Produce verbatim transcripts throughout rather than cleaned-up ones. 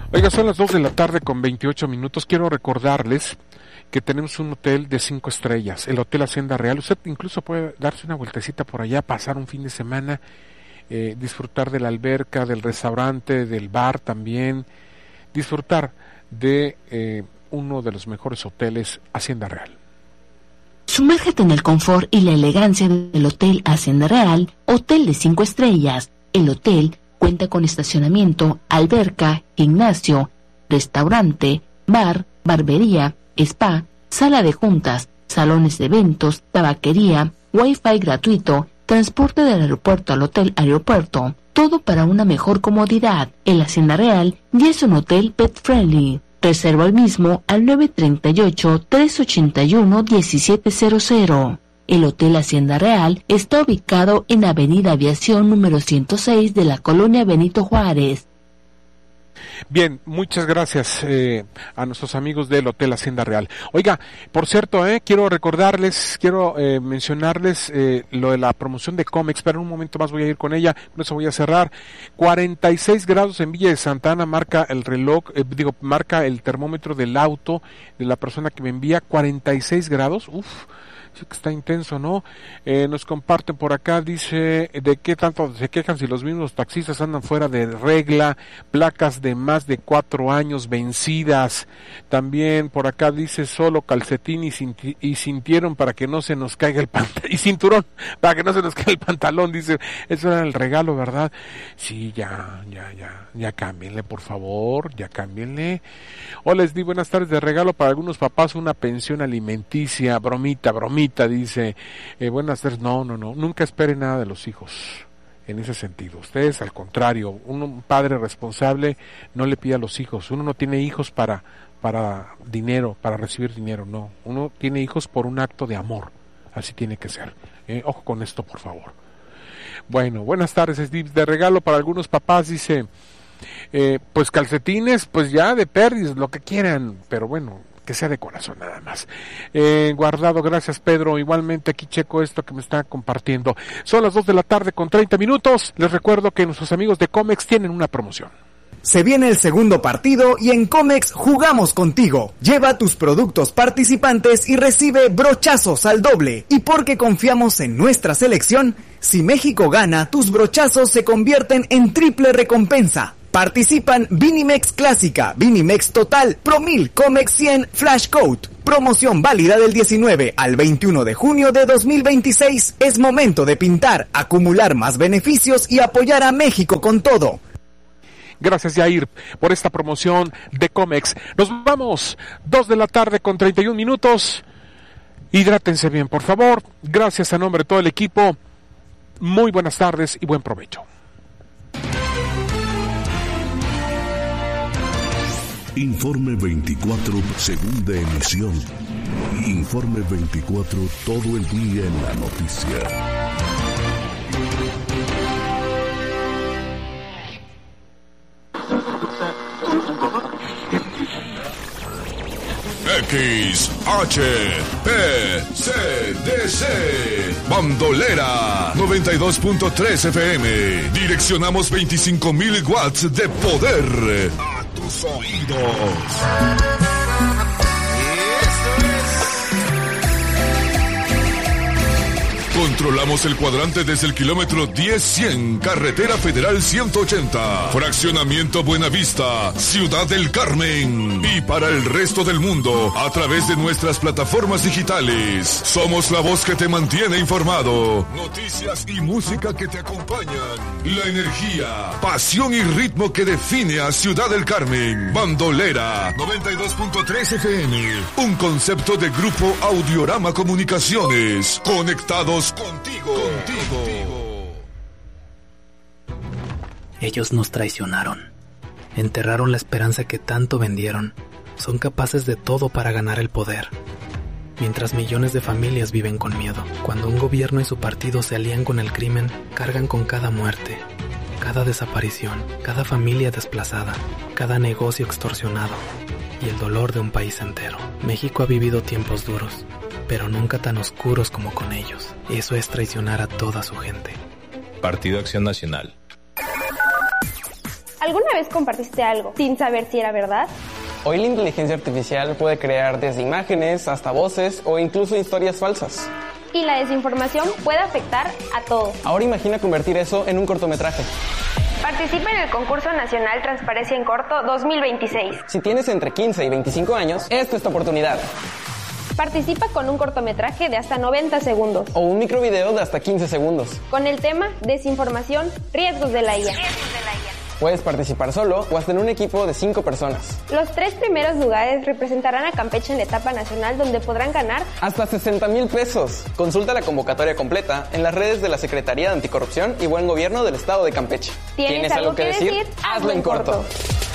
Oiga, son las dos de la tarde con veintiocho minutos. Quiero recordarles que tenemos un hotel de cinco estrellas, el Hotel Hacienda Real. Usted incluso puede darse una vueltecita por allá, pasar un fin de semana, eh, disfrutar de la alberca, del restaurante, del bar también, disfrutar de eh, uno de los mejores hoteles Hacienda Real. Sumérgete en el confort y la elegancia del Hotel Hacienda Real, hotel de cinco estrellas. El hotel cuenta con estacionamiento, alberca, gimnasio, restaurante, bar, barbería, spa, sala de juntas, salones de eventos, tabaquería, wifi gratuito, transporte del aeropuerto al hotel aeropuerto, todo para una mejor comodidad. El Hacienda Real ya es un hotel pet friendly. Reserva el mismo al nueve tres ocho, tres ocho uno, uno siete cero cero. El Hotel Hacienda Real está ubicado en Avenida Aviación número ciento seis de la colonia Benito Juárez. Bien, muchas gracias eh, a nuestros amigos del Hotel Hacienda Real. Oiga, por cierto, eh, quiero recordarles, quiero eh, mencionarles eh, lo de la promoción de Comex, pero en un momento más voy a ir con ella, con eso voy a cerrar. cuarenta y seis grados en Villa de Santa Ana, marca el reloj, eh, digo, marca el termómetro del auto de la persona que me envía, cuarenta y seis grados, uff. Que está intenso, ¿no? Eh, nos comparten por acá, dice, ¿de qué tanto se quejan si los mismos taxistas andan fuera de regla? Placas de más de cuatro años vencidas. También por acá dice, solo calcetín y, cinti- y sintieron para que no se nos caiga el pantalón, y cinturón para que no se nos caiga el pantalón, dice, eso era el regalo, ¿verdad? Sí, ya, ya, ya, ya cámbienle, por favor, ya cámbienle. Hola, les di buenas tardes, de regalo para algunos papás una pensión alimenticia, bromita, bromita. Dice, eh, buenas tardes, no, no, no, nunca espere nada de los hijos, en ese sentido. Ustedes, al contrario, uno, un padre responsable no le pide a los hijos, uno no tiene hijos para, para dinero, para recibir dinero, no, uno tiene hijos por un acto de amor, así tiene que ser, eh, ojo con esto, por favor. Bueno, buenas tardes, es de regalo para algunos papás, dice, eh, pues calcetines, pues ya de pérdidas, lo que quieran, pero bueno, que sea de corazón nada más. Eh, guardado, gracias Pedro, igualmente aquí checo esto que me está compartiendo. Son las dos de la tarde con treinta minutos, les recuerdo que nuestros amigos de Comex tienen una promoción. Se viene el segundo partido y en Comex jugamos contigo. Lleva tus productos participantes y recibe brochazos al doble. Y porque confiamos en nuestra selección, si México gana, tus brochazos se convierten en triple recompensa. Participan Vinimex Clásica, Vinimex Total, Promil, Comex cien, Flash Coat. Promoción válida del diecinueve al veintiuno de junio de dos mil veintiséis. Es momento de pintar, acumular más beneficios y apoyar a México con todo. Gracias, Yair, por esta promoción de Comex. Nos vamos, dos de la tarde con treinta y un minutos. Hidrátense bien, por favor. Gracias a nombre de todo el equipo. Muy buenas tardes y buen provecho. Informe veinticuatro, segunda emisión. Informe veinticuatro, todo el día en la noticia. X H P C D C Bandolera noventa y dos punto tres F M. Direccionamos veinticinco mil watts de poder a tus oídos. Controlamos el cuadrante desde el kilómetro diez cien, Carretera Federal ciento ochenta, Fraccionamiento Buenavista, Ciudad del Carmen. Y para el resto del mundo, a través de nuestras plataformas digitales. Somos la voz que te mantiene informado. Noticias y música que te acompañan. La energía, pasión y ritmo que define a Ciudad del Carmen. Bandolera noventa y dos punto tres F M. Un concepto de Grupo Audiorama Comunicaciones. Conectados contigo, contigo. Ellos nos traicionaron. Enterraron la esperanza que tanto vendieron. Son capaces de todo para ganar el poder. Mientras millones de familias viven con miedo. Cuando un gobierno y su partido se alían con el crimen, cargan con cada muerte, cada desaparición, cada familia desplazada, cada negocio extorsionado y el dolor de un país entero. México ha vivido tiempos duros, pero nunca tan oscuros como con ellos. Eso es traicionar a toda su gente. Partido Acción Nacional. ¿Alguna vez compartiste algo sin saber si era verdad? Hoy la inteligencia artificial puede crear desde imágenes hasta voces o incluso historias falsas. Y la desinformación puede afectar a todos. Ahora imagina convertir eso en un cortometraje. Participa en el concurso nacional Transparencia en Corto dos mil veintiséis. Si tienes entre quince y veinticinco años, esta es tu oportunidad. Participa con un cortometraje de hasta noventa segundos. O un microvideo de hasta quince segundos. Con el tema Desinformación, riesgos de la I A. Puedes participar solo o hasta en un equipo de cinco personas. Los tres primeros lugares representarán a Campeche en la etapa nacional, donde podrán ganar hasta sesenta mil pesos. Consulta la convocatoria completa en las redes de la Secretaría de Anticorrupción y Buen Gobierno del Estado de Campeche. ¿Tienes, ¿Tienes algo que decir? decir? Hazlo en corto. corto.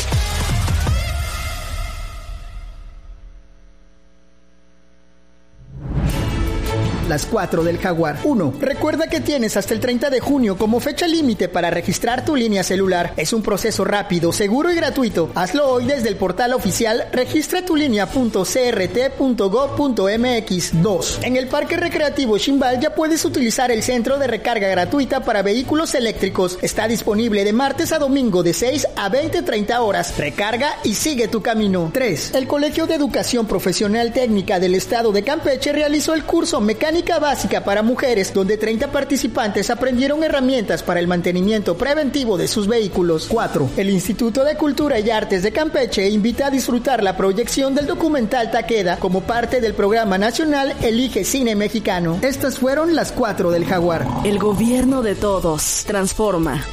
Las cuatro del Jaguar. uno. Recuerda que tienes hasta el treinta de junio como fecha límite para registrar tu línea celular. Es un proceso rápido, seguro y gratuito. Hazlo hoy desde el portal oficial registra tu línea punto c r t punto gov punto m x. dos. En el Parque Recreativo Ximbal ya puedes utilizar el centro de recarga gratuita para vehículos eléctricos. Está disponible de martes a domingo de seis a veinte treinta horas. Recarga y sigue tu camino. tres. El Colegio de Educación Profesional Técnica del Estado de Campeche realizó el curso Mecánica Básica para Mujeres, donde treinta participantes aprendieron herramientas para el mantenimiento preventivo de sus vehículos. cuatro. El Instituto de Cultura y Artes de Campeche invita a disfrutar la proyección del documental Taqueda como parte del programa nacional Elige Cine Mexicano. Estas fueron las cuatro del Jaguar. El gobierno de todos transforma.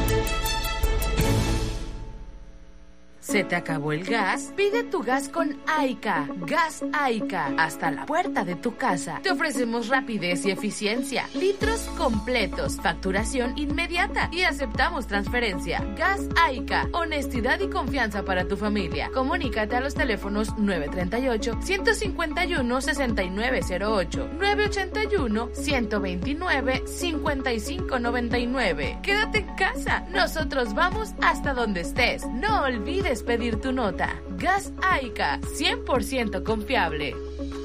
¿Se te acabó el gas? Pide tu gas con Aica. Gas Aica. Hasta la puerta de tu casa. Te ofrecemos rapidez y eficiencia. Litros completos. Facturación inmediata. Y aceptamos transferencia. Gas Aica. Honestidad y confianza para tu familia. Comunícate a los teléfonos nueve tres ocho, uno cinco uno, seis nueve cero ocho, nueve ocho uno, uno dos nueve, cinco cinco nueve nueve. Quédate en casa. Nosotros vamos hasta donde estés. No olvides pedir tu nota. Gas Aica, cien por ciento confiable.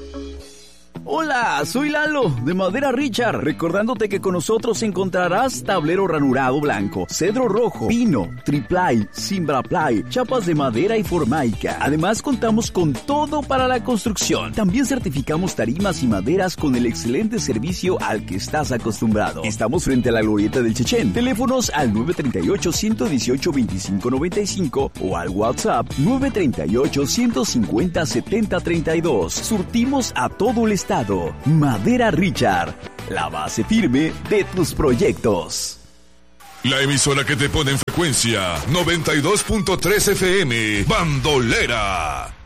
Hola, soy Lalo, de Madera Richard, recordándote que con nosotros encontrarás tablero ranurado blanco, cedro rojo, pino, triplay, cimbraplay, chapas de madera y formaica. Además, contamos con todo para la construcción. También certificamos tarimas y maderas con el excelente servicio al que estás acostumbrado. Estamos frente a la Glorieta del Chechén. Teléfonos al nueve tres ocho, uno uno ocho, veinticinco noventa y cinco o al WhatsApp nueve tres ocho, uno cinco cero, setenta treinta y dos. Surtimos a todo el estado. Madera Richard, la base firme de tus proyectos. La emisora que te pone en frecuencia noventa y dos punto tres F M, Bandolera.